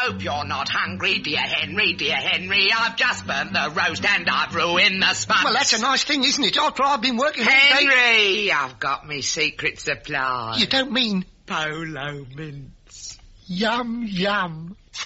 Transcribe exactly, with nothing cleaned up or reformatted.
hope you're not hungry, dear Henry, dear Henry. I've just burnt the roast and I've ruined the spuds. Well, that's a nice thing, isn't it? After I've been working all day... Henry, I've got me secret supply. You don't mean... Polo mints. Yum, yum.